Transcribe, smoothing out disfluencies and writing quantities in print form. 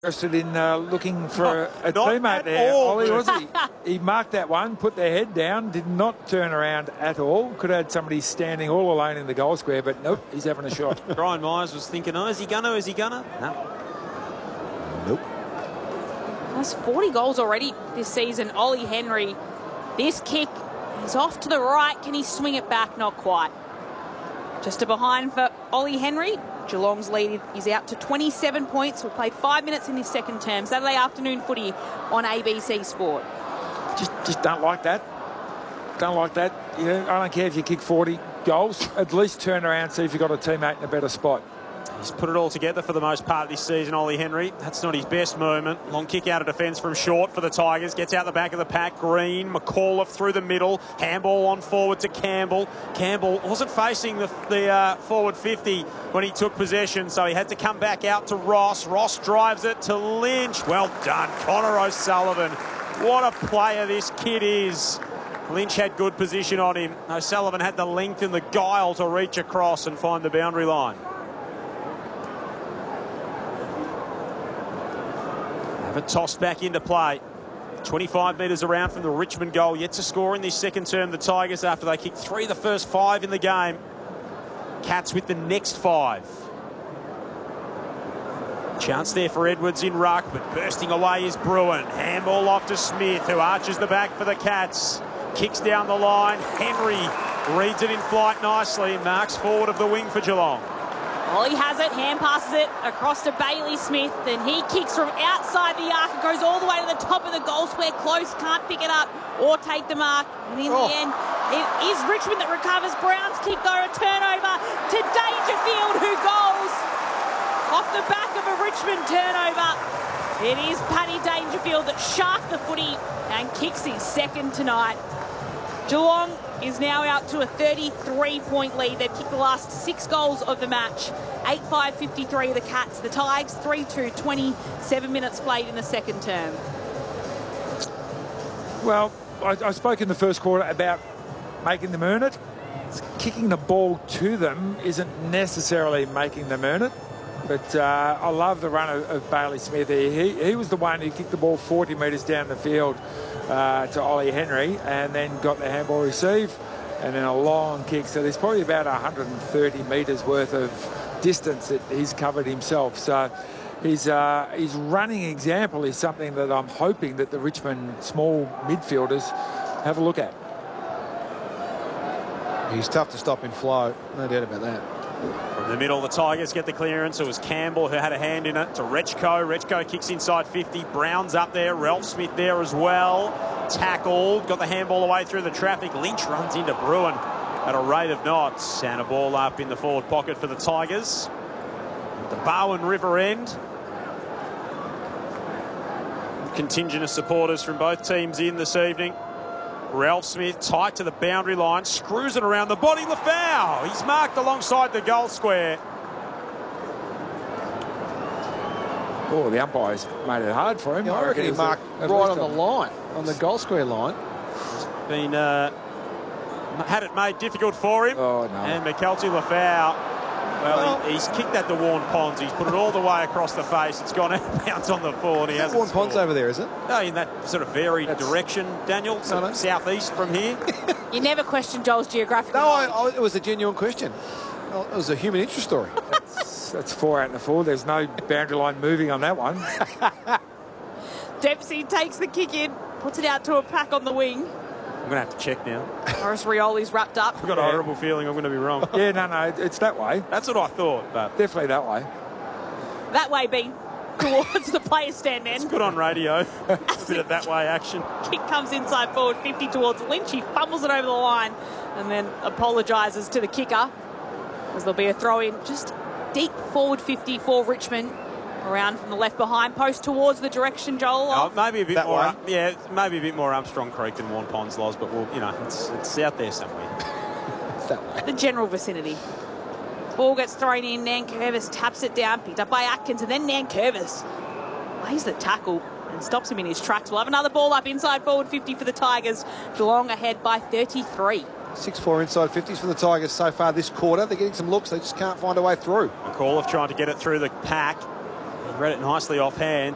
interested in looking for a teammate there. Ollie, was he? He marked that one, put their head down, did not turn around at all. Could have had somebody standing all alone in the goal square, but nope, he's having a shot. Brian Myers was thinking, oh, is he gonna? No. Nope. That's 40 goals already this season. Ollie Henry, this kick is off to the right. Can he swing it back? Not quite. Just a behind for Ollie Henry. Geelong's lead is out to 27 points. We've played 5 minutes in this second term. Saturday afternoon footy on ABC Sport. Just don't like that. Don't like that. You know, I don't care if you kick 40 goals. At least turn around and see if you've got a teammate in a better spot. He's put it all together for the most part of this season, Ollie Henry. That's not his best moment. Long kick out of defence from short for the Tigers. Gets out the back of the pack. Green, McAuliffe through the middle. Handball on forward to Campbell. Campbell wasn't facing the forward 50 when he took possession, so he had to come back out to Ross. Ross drives it to Lynch. Well done, Connor O'Sullivan. What a player this kid is. Lynch had good position on him. O'Sullivan had the length and the guile to reach across and find the boundary line. Have it tossed back into play. 25 metres around from the Richmond goal. Yet to score in this second term, the Tigers, after they kicked 3 of the first 5 in the game. Cats with the next 5. Chance there for Edwards in ruck, but bursting away is Bruin. Handball off to Smith, who arches the back for the Cats. Kicks down the line. Henry reads it in flight nicely and marks forward of the wing for Geelong. Ollie has it, hand passes it across to Bailey Smith, and he kicks from outside the arc and goes all the way to the top of the goal square. Close, can't pick it up or take the mark. And in the end, it is Richmond that recovers. Brown's kick though, a turnover to Dangerfield, who goes off the back of a Richmond turnover. It is Paddy Dangerfield that sharked the footy and kicks his second tonight. Geelong is now out to a 33-point lead. They've kicked the last 6 goals of the match. 8-5-53 the Cats. The Tigers 3-2, 27 minutes played in the second term. Well, I spoke in the first quarter about making them earn it. Kicking the ball to them isn't necessarily making them earn it. But I love the run of Bailey Smith here. He was the one who kicked the ball 40 metres down the field to Ollie Henry and then got the handball receive and then a long kick. So there's probably about 130 metres worth of distance that he's covered himself. So his running example is something that I'm hoping that the Richmond small midfielders have a look at. He's tough to stop in flow, no doubt about that. From the middle, the Tigers get the clearance. It was Campbell who had a hand in it to Rechko. Rechko kicks inside 50. Brown's up there. Ralph Smith there as well. Tackled. Got the handball away through the traffic. Lynch runs into Bruin at a rate of knots. And a ball up in the forward pocket for the Tigers. At the Barwon River end. Contingent of supporters from both teams in this evening. Ralph Smith tight to the boundary line, screws it around the body. Lafau, he's marked alongside the goal square. Oh, the umpires made it hard for him. Yeah, I reckon he marked right on the line, on the goal square line. Been had it made difficult for him. Oh, no. And McKelty Lafau, well, he's kicked at the Warren Ponds. He's put it all the way across the face. It's gone out of bounds on the floor, and he hasn't Warren Ponds over there, is it? No, in that sort of varied direction, Daniel. No. Southeast from here. You never question Joel's geographical knowledge. It was a genuine question. It was a human interest story. That's 4 out in the 4. There's no boundary line moving on that one. Dempsey takes the kick in, puts it out to a pack on the wing. I'm going to have to check now. Morris Rioli's wrapped up. I've got a horrible feeling I'm going to be wrong. Yeah, no, it's that way. That's what I thought, but definitely that way. That way being towards the player stand end. It's good on radio. A bit of that way action. Kick comes inside forward 50 towards Lynch. He fumbles it over the line and then apologises to the kicker as there'll be a throw in just deep forward 50 for Richmond. Around from the left behind post towards the direction Joel. Maybe a bit more. Yeah, maybe a bit more Armstrong Creek than Warren Ponds, Loz, but we'll, it's out there somewhere. It's that way. The general vicinity. Ball gets thrown in. Nankervis taps it down, picked up by Atkins, and then Nankervis lays the tackle and stops him in his tracks. We'll have another ball up inside forward 50 for the Tigers. Geelong ahead by 33. 6-4 inside 50s for the Tigers so far this quarter. They're getting some looks. They just can't find a way through. McAuliffe trying to get it through the pack. He read it nicely offhand.